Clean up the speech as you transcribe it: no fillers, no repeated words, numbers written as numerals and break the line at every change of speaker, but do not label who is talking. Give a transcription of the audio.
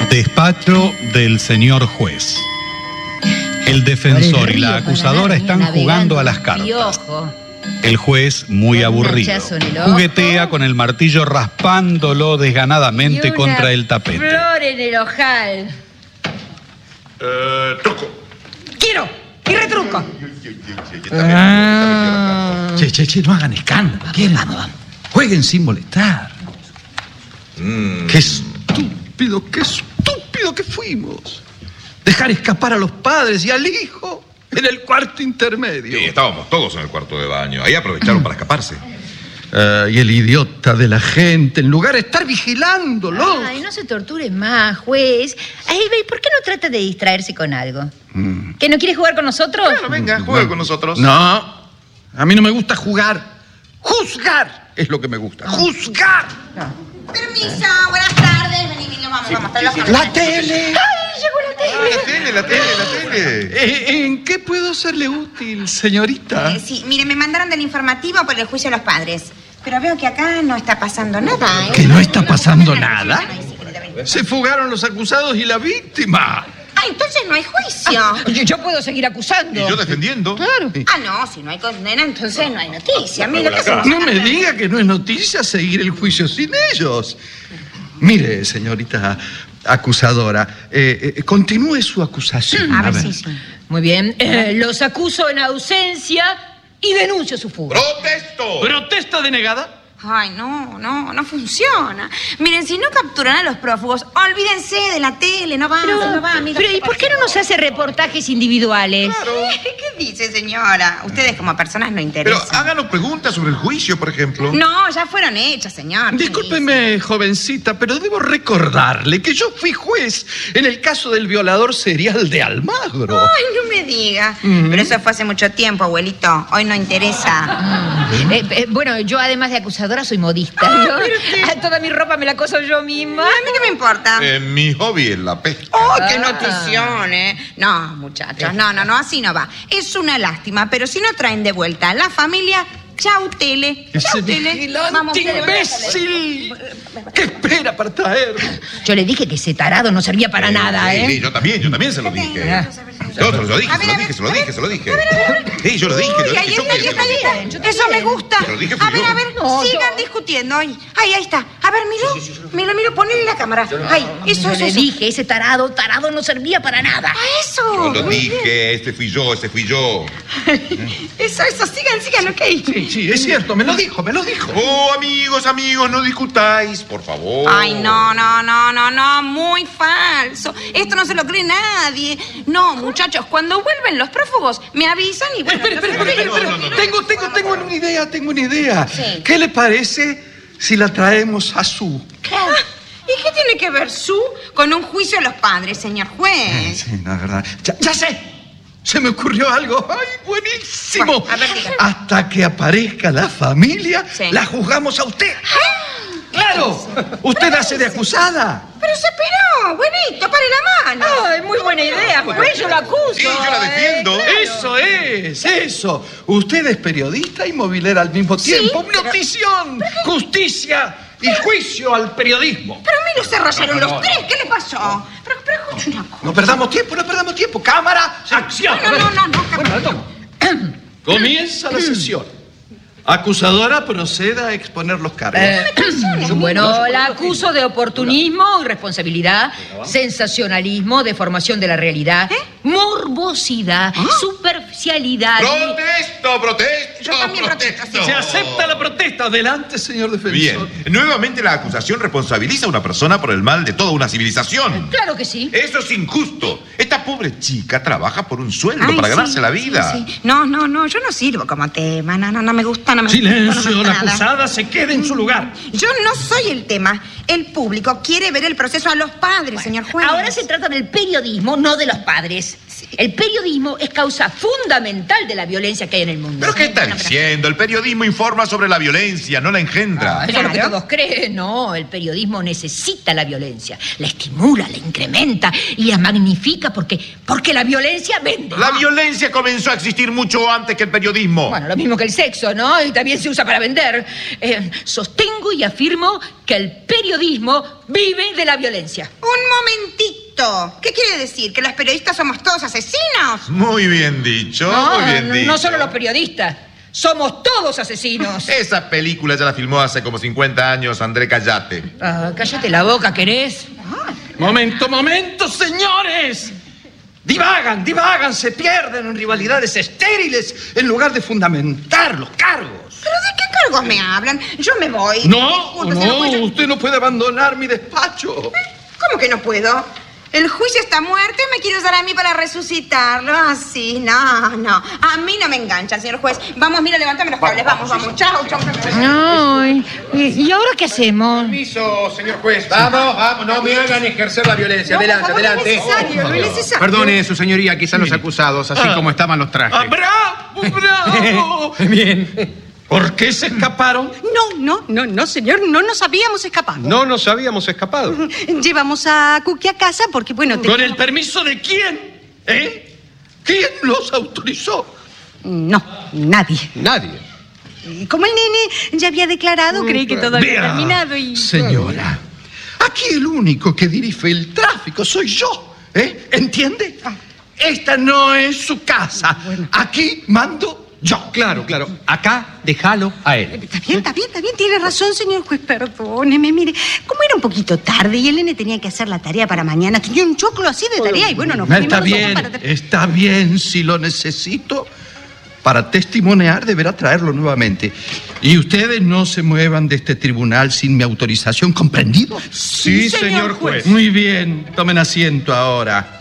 Despacho del señor juez. El defensor y la acusadora están jugando a las cartas. El juez, muy aburrido, juguetea con el martillo raspándolo desganadamente contra el tapete.
Flor en el ojal.
Truco.
Quiero. Y retruco.
Che, no hagan escándalo. Vamos. Jueguen sin molestar. Qué estúpido que fuimos. Dejar escapar a los padres y al hijo en el cuarto intermedio.
Sí, estábamos todos en el cuarto de baño. Ahí aprovecharon para escaparse.
Y el idiota de la gente, en lugar de estar vigilándolos.
Ay, no se torture más, juez. Ay, ¿por qué no trata de distraerse con algo? ¿Que no quiere jugar con nosotros?
Bueno, venga, juegue con nosotros.
No, a mí no me gusta jugar. Juzgar es lo que me gusta. ¡Juzgar!
Permiso, buenas tardes. Vení, vamos.
¡La tele!
¡Ay, llegó
La tele.
¿En qué puedo serle útil, señorita?
Sí, mire, me mandaron del informativo por el juicio de los padres. Pero veo que acá no está pasando nada, ¿eh?
¿Que no está pasando nada? Se fugaron los acusados y la víctima.
Ah, entonces no hay juicio.
Yo puedo seguir acusando.
Y yo defendiendo.
Claro.
No, si no hay condena, entonces no hay noticia. Mira,
No me diga que no es noticia seguir el juicio sin ellos. Mire, señorita acusadora, continúe su acusación.
A ver, sí.
Muy bien. Los acuso en ausencia y denuncio su fuga.
¡Protesto!
¿Protesta denegada?
Ay, no funciona. Miren, si no capturan a los prófugos, olvídense de la tele, no va, amigo.
Pero ¿y por qué no nos hace reportajes individuales?
Claro. ¿Qué dice, señora? Ustedes como personas no interesan.
Pero háganos preguntas sobre el juicio, por ejemplo.
No, ya fueron hechas, señor.
Discúlpeme, jovencita, pero debo recordarle que yo fui juez en el caso del violador serial de Almagro.
Ay, no me diga. Pero eso fue hace mucho tiempo, abuelito. Hoy no interesa.
Bueno, yo además de acusadora soy modista, ¿no? Toda mi ropa me la coso yo misma.
A mí qué me importa.
Mi hobby es la pesca.
¡Oh, qué notición, No, muchachos, no, así no va. Es una lástima, pero si no traen de vuelta a la familia, chau, tele.
¡Ese vigilante imbécil! ¿Qué espera para traer?
Yo le dije que ese tarado no servía para nada, ¿eh?
Sí, yo también se lo dije. Yo se lo dije. Sí, yo lo dije.
Ahí está. Eso me gusta. A ver, sigan discutiendo. Ahí está. A ver, miro, ponele la cámara. Ahí, eso.
Le dije, ese tarado no servía para nada.
Eso.
Yo lo dije, ese fui yo.
Eso, sigan, ok.
Sí, es cierto, me lo dijo.
Oh, amigos, no discutáis, por favor.
Ay, no, muy falso. Esto no se lo cree nadie. No, muchachos, cuando vuelven los prófugos, me avisan y bueno...
Espera. Tengo una idea.
Sí.
¿Qué le parece si la traemos a Su?
¿Y qué tiene que ver Su con un juicio de los padres, señor juez?
Sí, no, es verdad. Ya sé. Se me ocurrió algo. ¡Ay, buenísimo!
Bueno, a ver, dígame.
Hasta que aparezca la familia,
Sí.
la juzgamos a usted. ¡Claro! Usted hace de acusada.
Pero se esperó, buenito, pare la mano.
Ay, muy buena idea, juez, yo lo acuso.
Sí, yo la defiendo.
Eso. Usted es periodista y movilera al mismo tiempo. ¡Notición! ¡Justicia y juicio al periodismo!
Pero a mí se rayaron los tres, ¿qué le pasó? Pero escucha una cosa.
No perdamos tiempo. ¡Cámara! ¡Acción!
No.
Bueno, la tomo. Comienza la sesión. Acusadora, proceda a exponer los cargos.
Bueno, la acuso de oportunismo, irresponsabilidad, sensacionalismo, deformación de la realidad, morbosidad, superficialidad.
¡Protesto!
Yo también protesto, sí.
Se acepta la protesta. Adelante, señor defensor.
Bien. Nuevamente la acusación responsabiliza a una persona por el mal de toda una civilización.
Claro que sí.
Eso es injusto. Esta pobre chica trabaja por un sueldo para ganarse la vida.
Sí. No, yo no sirvo como tema. No me gusta, no me
Silencio,
gusta
la
nada.
acusada se queda en su lugar.
Yo no soy el tema. El público quiere ver el proceso a los padres, señor juez.
Ahora se trata del periodismo, no de los padres. El periodismo es causa fundamental de la violencia que hay en el mundo.
¿Pero qué está diciendo? El periodismo informa sobre la violencia, no la engendra.
Eso es lo que todos creen. No, el periodismo necesita la violencia. La estimula, la incrementa y la magnifica porque la violencia vende.
La violencia comenzó a existir mucho antes que el periodismo.
Bueno, lo mismo que el sexo, ¿no? Y también se usa para vender. Sostengo sostengo y afirmo que el periodismo vive de la violencia.
Un momentito. ¿Qué quiere decir? ¿Que los periodistas somos todos asesinos?
Muy bien dicho, muy bien dicho.
No solo los periodistas. Somos todos asesinos.
Esa película ya la filmó hace como 50 años André Callate.
Cállate la boca, ¿querés?
Momento, señores. Divagan, se pierden en rivalidades estériles en lugar de fundamentar los cargos.
¿Pero de qué cargos me hablan? Yo me voy.
No, usted no puede abandonar mi despacho.
¿Cómo que no puedo? El juicio está muerto y me quiere usar a mí para resucitarlo. Así, no. A mí no me engancha, señor juez. Vamos, mira, levántame los cables. Vamos. Chao.
Ay, ¿y ahora qué hacemos?
Permiso, señor juez. Vamos, no me hagan ejer la violencia. Adelante.
No es necesario.
Perdone, su señoría, quizá los acusados, así como estaban los trajes.
¡Bravo!
Bien.
¿Por qué se escaparon?
No, señor, no nos habíamos escapado.
No nos habíamos escapado.
Llevamos a Cookie a casa porque, bueno...
¿Con el permiso de quién? ¿Quién los autorizó?
No, nadie.
Nadie.
Y como el nene ya había declarado, creí que todo había terminado y...
Señora, aquí el único que dirige el tráfico soy yo, ¿entiende? Esta no es su casa. Aquí mando yo.
Claro. Acá, déjalo a él.
Está bien. Tiene razón, señor juez, perdóneme. Mire, como era un poquito tarde y el nene tenía que hacer la tarea para mañana, tenía un choclo así de tarea y bueno, nos fuimos
Está bien, si lo necesito para testimoniar, deberá traerlo nuevamente. Y ustedes no se muevan de este tribunal sin mi autorización, ¿comprendido?
Sí, señor juez.
Muy bien, tomen asiento ahora.